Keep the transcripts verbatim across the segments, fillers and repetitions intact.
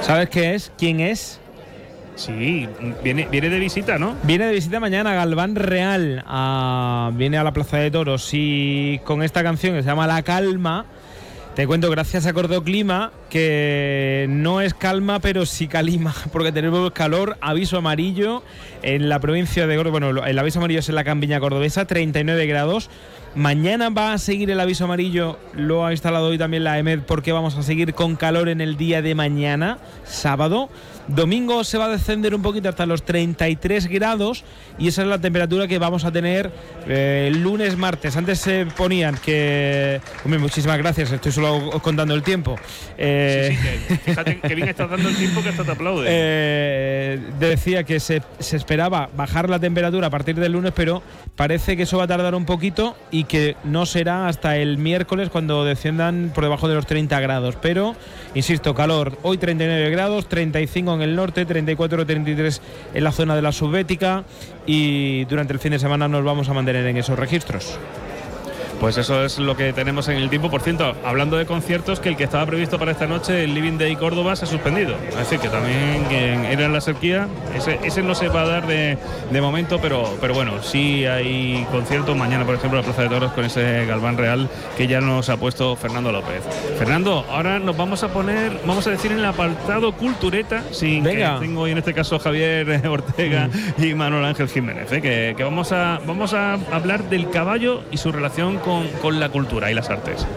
¿Sabes qué es? ¿Quién es? Sí, viene, viene de visita, ¿no? Viene de visita mañana Galván Real, a, viene a la Plaza de Toros y con esta canción que se llama La Calma, te cuento gracias a Cordoclima que no es calma pero sí calima, porque tenemos calor, aviso amarillo en la provincia de Córdoba, bueno, el aviso amarillo es en la campiña cordobesa, treinta y nueve grados. Mañana va a seguir el aviso amarillo, lo ha instalado hoy también la E M E D porque vamos a seguir con calor en el día de mañana, sábado. Domingo se va a descender un poquito hasta los treinta y tres grados y esa es la temperatura que vamos a tener eh, lunes, martes. Antes se ponían que... Hombre, muchísimas gracias, estoy solo contando el tiempo. Eh, sí, sí, que, fíjate que bien estás dando el tiempo que hasta te aplaude. Eh, decía que se, se esperaba bajar la temperatura a partir del lunes, pero parece que eso va a tardar un poquito y que no será hasta el miércoles cuando desciendan por debajo de los treinta grados. Pero, insisto, calor. Hoy treinta y nueve grados, treinta y cinco en el norte, treinta y cuatro, treinta y tres en la zona de la subbética y durante el fin de semana nos vamos a mantener en esos registros. Pues eso es lo que tenemos en el tiempo. Por cierto, hablando de conciertos, que el que estaba previsto para esta noche, el Living Day Córdoba, se ha suspendido. Es decir, que también que era en la Serquía, ese, ese no se va a dar de, de momento, pero, pero bueno, sí hay conciertos mañana, por ejemplo, en la Plaza de Toros con ese Galván Real que ya nos ha puesto Fernando López. Fernando, ahora nos vamos a poner, vamos a decir en el apartado cultureta, sin Venga. que tengo hoy en este caso Javier Ortega mm. y Manuel Ángel Jiménez, ¿eh? que, que vamos a vamos a hablar del caballo y su relación con, con la cultura y las artes.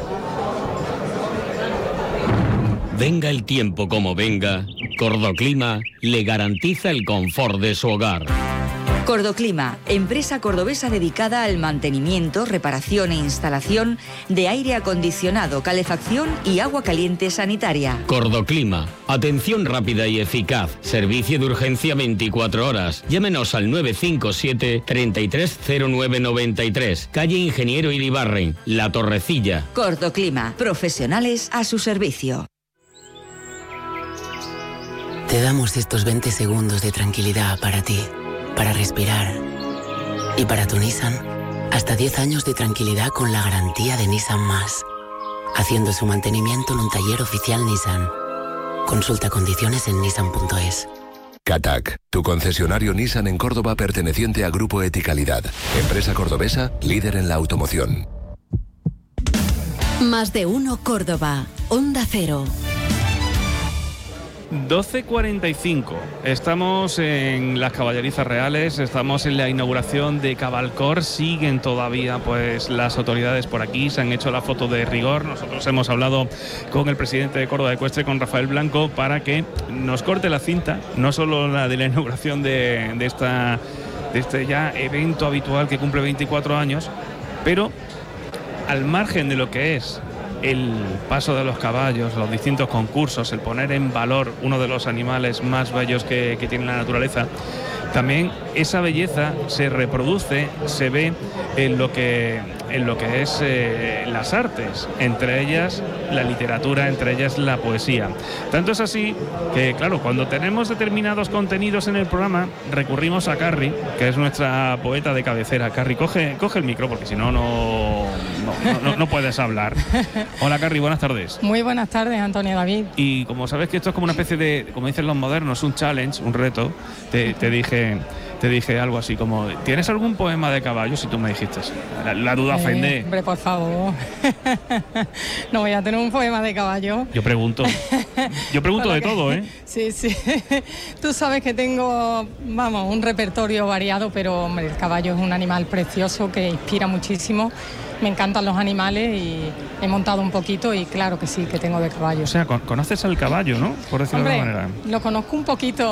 Venga el tiempo como venga, Cordoclima le garantiza el confort de su hogar. Cordoclima, empresa cordobesa dedicada al mantenimiento, reparación e instalación de aire acondicionado, calefacción y agua caliente sanitaria. Cordoclima, atención rápida y eficaz, servicio de urgencia veinticuatro horas. Llámenos al nueve cinco siete, treinta y tres cero nueve noventa y tres, calle Ingeniero Iribarren, La Torrecilla. Cordoclima, profesionales a su servicio. Te damos estos veinte segundos de tranquilidad para ti, para respirar. Y para tu Nissan, hasta diez años de tranquilidad con la garantía de Nissan Más, haciendo su mantenimiento en un taller oficial Nissan. Consulta condiciones en nissan punto es. Catac, tu concesionario Nissan en Córdoba perteneciente a Grupo Eticalidad, empresa cordobesa líder en la automoción. Más de uno Córdoba, Onda Cero. doce cuarenta y cinco. Estamos en las caballerizas reales, estamos en la inauguración de Cabalcor. Siguen todavía pues las autoridades por aquí, se han hecho la foto de rigor. Nosotros hemos hablado con el presidente de Córdoba Ecuestre, con Rafael Blanco, para que nos corte la cinta, no solo la de la inauguración de, de, esta, de este ya evento habitual que cumple veinticuatro años, pero al margen de lo que es el paso de los caballos, los distintos concursos, el poner en valor uno de los animales más bellos que, que tiene la naturaleza, también esa belleza se reproduce, se ve en lo que, en lo que es eh, las artes, entre ellas la literatura, entre ellas la poesía. Tanto es así que, claro, cuando tenemos determinados contenidos en el programa, recurrimos a Carri, que es nuestra poeta de cabecera. Carri, coge, coge el micro, porque si no, no, no, no, no puedes hablar. Hola, Carri, buenas tardes. Muy buenas tardes, Antonio David. Y como sabes que esto es como una especie de, como dicen los modernos, un challenge, un reto, te, te dije te dije algo así como, ¿tienes algún poema de caballos? Y tú me dijiste, la, la duda ofende. Eh, hombre, por favor. No voy a tener un poema de caballo. Yo pregunto. Yo pregunto de que, todo, ¿eh? Sí, sí. Tú sabes que tengo, vamos, un repertorio variado, pero hombre, el caballo es un animal precioso que inspira muchísimo. Me encantan los animales y he montado un poquito y claro que sí, que tengo de caballo. O sea, conoces al caballo, ¿no? Por decirlo Hombre, de alguna manera. Lo conozco un poquito.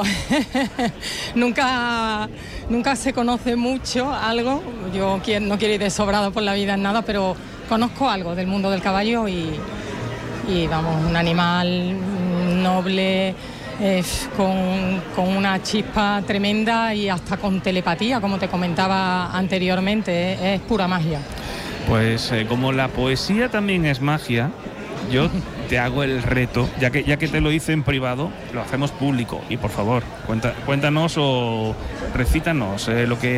nunca, nunca se conoce mucho algo. Yo no quiero ir de sobrado por la vida en nada, pero conozco algo del mundo del caballo y, y vamos, un animal noble, eh, con, con una chispa tremenda y hasta con telepatía, como te comentaba anteriormente. Es, es pura magia. Pues eh, como la poesía también es magia, yo te hago el reto, ya que ya que te lo hice en privado, lo hacemos público. Y por favor, cuenta, cuéntanos o recítanos eh, lo que